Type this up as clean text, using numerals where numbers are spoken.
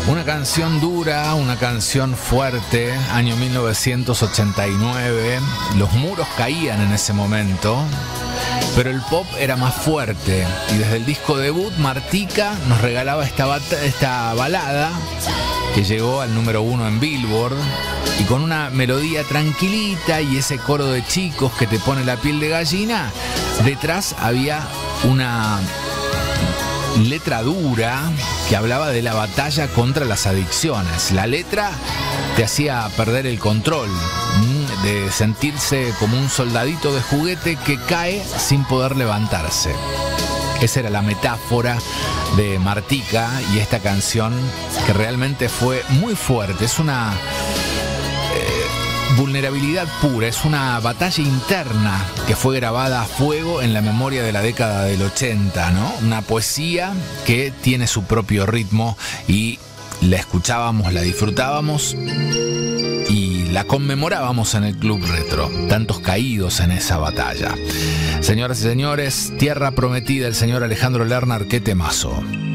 Una canción dura, una canción fuerte, año 1989. Los muros caían en ese momento, pero el pop era más fuerte. Y desde el disco debut, Martika nos regalaba esta balada que llegó al número 1 en Billboard. Y con una melodía tranquilita y ese coro de chicos que te pone la piel de gallina, detrás había una letra dura que hablaba de la batalla contra las adicciones. La letra te hacía perder el control, de sentirse como un soldadito de juguete que cae sin poder levantarse. Esa era la metáfora de Martika y esta canción, que realmente fue muy fuerte. Es una vulnerabilidad pura, es una batalla interna que fue grabada a fuego en la memoria de la década del 80, ¿no? Una poesía que tiene su propio ritmo y la escuchábamos, la disfrutábamos y la conmemorábamos en el Club Retro. Tantos caídos en esa batalla. Señoras y señores, Tierra Prometida, el señor Alejandro Lerner, qué temazo.